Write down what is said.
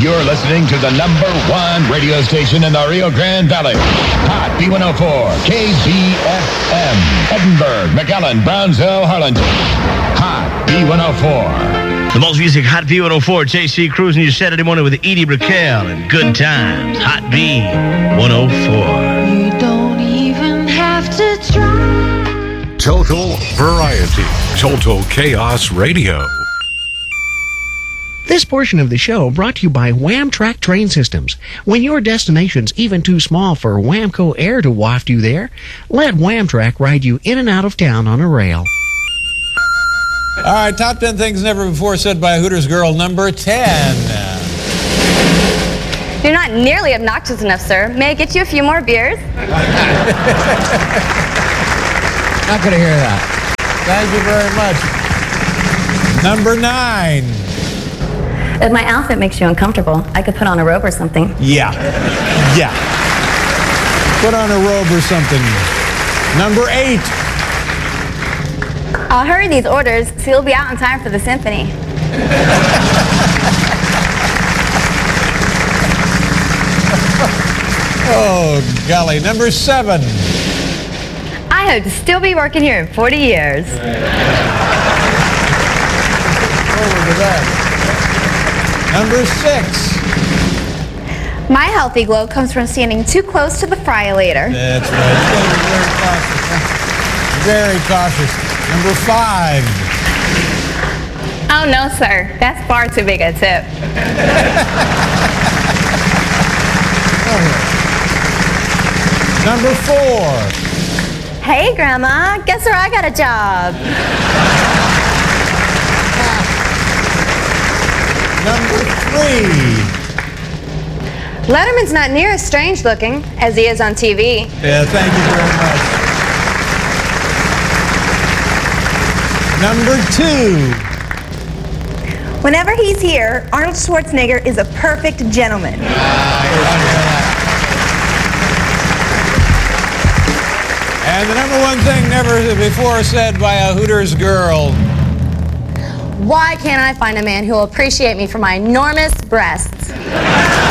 You're listening to the #1 radio station in the Rio Grande Valley. Hot B104, KBFM, Edinburgh, McAllen, Brownsville, Harlingen. Hot B104. The most music, Hot B104, JC cruising your Saturday morning with Edie Brickell and Good Times. Hot B104. You don't even have to try. Total variety. Total Chaos Radio. This portion of the show brought to you by Wham-Trak Train Systems. When your destination's even too small for Whamco Air to waft you there, let Wham-Trak ride you in and out of town on a rail. All right, top 10 things never before said by a Hooters girl, number 10. You're not nearly obnoxious enough, sir. May I get you a few more beers? Not going to hear that. Thank you very much. Number 9. If my outfit makes you uncomfortable, I could put on a robe or something. Yeah. Put on a robe or something. Number 8. I'll hurry these orders so you'll be out in time for the symphony. Oh, golly. Number 7. I hope to still be working here in 40 years. Forward to that. Number 6. My healthy glow comes from standing too close to the fryolator. That's right. Very cautious. Number 5. Oh, no, sir. That's far too big a tip. Number 4. Hey, Grandma. Guess where I got a job? Number 3. Letterman's not near as strange looking as he is on TV. Yeah, thank you very much. Number 2. Whenever he's here, Arnold Schwarzenegger is a perfect gentleman. And the number 1 thing never before said by a Hooters girl. Why can't I find a man who will appreciate me for my enormous breasts?